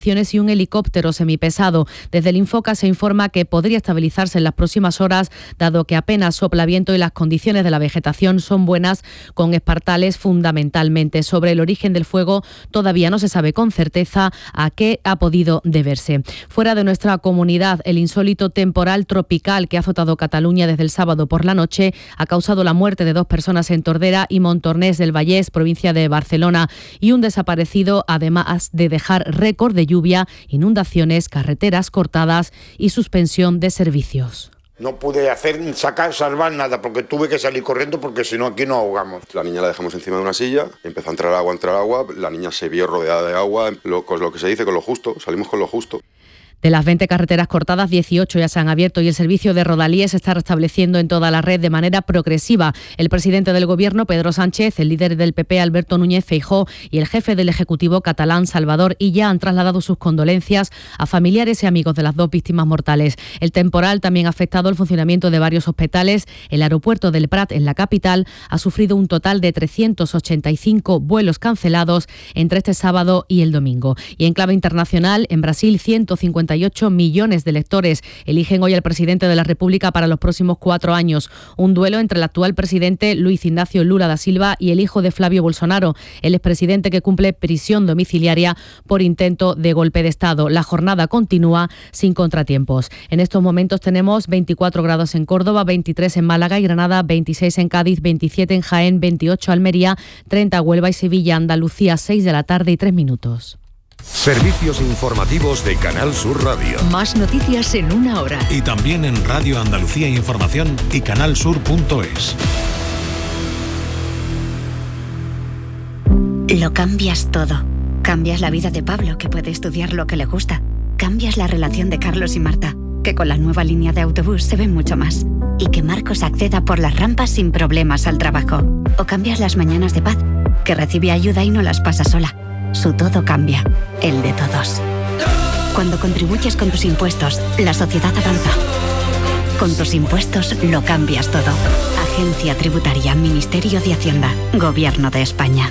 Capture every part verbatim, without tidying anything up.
y un helicóptero semipesado. Desde el Infoca se informa que podría estabilizarse en las próximas horas, dado que apenas sopla viento y las condiciones de la vegetación son buenas, con espartales fundamentalmente. Sobre el origen del fuego todavía no se sabe con certeza a qué ha podido deberse. Fuera de nuestra comunidad, el insólito temporal tropical que ha azotado Cataluña desde el sábado por la noche ha causado la muerte de dos personas en Tordera y Montornès del Vallès, provincia de Barcelona, y un desaparecido, además de dejar récord de lluvia, inundaciones, carreteras cortadas y suspensión de servicios. No pude hacer, sacar, salvar nada porque tuve que salir corriendo porque si no aquí nos ahogamos. La niña la dejamos encima de una silla, empezó a entrar agua, a entrar agua, la niña se vio rodeada de agua, lo, con lo que se dice con lo justo, salimos con lo justo. De las veinte carreteras cortadas, dieciocho ya se han abierto y el servicio de rodalíes se está restableciendo en toda la red de manera progresiva. El presidente del Gobierno, Pedro Sánchez, el líder del P P, Alberto Núñez Feijóo, y el jefe del Ejecutivo catalán, Salvador Illa, han trasladado sus condolencias a familiares y amigos de las dos víctimas mortales. El temporal también ha afectado el funcionamiento de varios hospitales. El aeropuerto del Prat, en la capital, ha sufrido un total de trescientos ochenta y cinco vuelos cancelados entre este sábado y el domingo. Y en clave internacional, en Brasil, ciento cincuenta y ocho millones de electores eligen hoy al presidente de la República para los próximos cuatro años. Un duelo entre el actual presidente Luis Ignacio Lula da Silva y el hijo de Flavio Bolsonaro, el expresidente que cumple prisión domiciliaria por intento de golpe de Estado. La jornada continúa sin contratiempos. En estos momentos tenemos veinticuatro grados en Córdoba, veintitrés en Málaga y Granada, veintiséis en Cádiz, veintisiete en Jaén, veintiocho Almería, treinta Huelva y Sevilla, Andalucía, seis de la tarde y tres minutos. Servicios informativos de Canal Sur Radio. Más noticias en una hora. Y también en Radio Andalucía Información y canalsur punto es. Lo cambias todo. Cambias la vida de Pablo, que puede estudiar lo que le gusta. Cambias la relación de Carlos y Marta, que con la nueva línea de autobús se ven mucho más. Y que Marcos acceda por las rampas sin problemas al trabajo. O cambias las mañanas de Paz, que recibe ayuda y no las pasa sola. Su todo cambia, el de todos. Cuando contribuyes con tus impuestos, la sociedad avanza. Con tus impuestos lo cambias todo. Agencia Tributaria, Ministerio de Hacienda, Gobierno de España.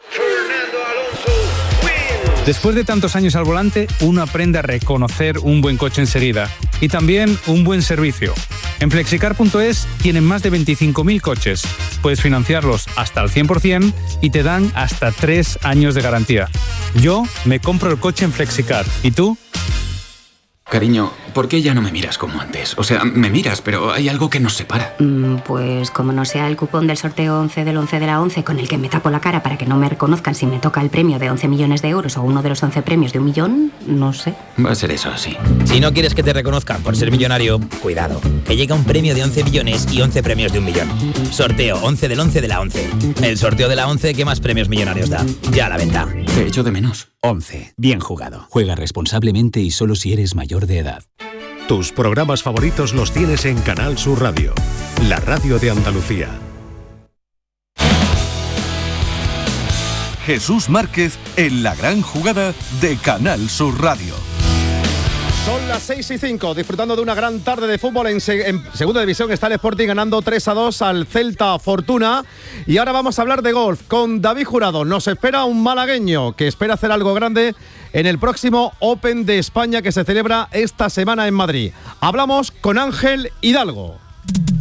Después de tantos años al volante, uno aprende a reconocer un buen coche enseguida y también un buen servicio. En flexicar punto es tienen más de veinticinco mil coches. Puedes financiarlos hasta al cien por ciento y te dan hasta tres años de garantía. Yo me compro el coche en Flexicar. ¿Y tú? Cariño, ¿por qué ya no me miras como antes? O sea, me miras, pero hay algo que nos separa. Mm, pues como no sea el cupón del sorteo once del once de la once con el que me tapo la cara para que no me reconozcan si me toca el premio de once millones de euros o uno de los once premios de un millón, no sé. Va a ser eso, sí. Si no quieres que te reconozcan por ser millonario, cuidado, que llega un premio de once millones y once premios de un millón. Sorteo once del once de la once. El sorteo de la once que más premios millonarios da. Ya a la venta. Te echo de menos. once. Bien jugado. Juega responsablemente y solo si eres mayor de edad. Tus programas favoritos los tienes en Canal Sur Radio, la radio de Andalucía. Jesús Márquez en la gran jugada de Canal Sur Radio. Son las seis y cinco, disfrutando de una gran tarde de fútbol. En, se- en segunda división está el Sporting ganando tres a dos al Celta Fortuna. Y ahora vamos a hablar de golf con David Jurado. Nos espera un malagueño que espera hacer algo grande en el próximo Open de España que se celebra esta semana en Madrid. Hablamos con Ángel Hidalgo.